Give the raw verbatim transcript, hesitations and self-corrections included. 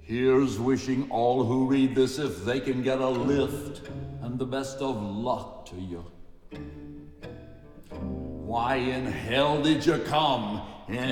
Here's wishing all who read this if they can get a lift, and the best of luck to you. Why in hell did you come?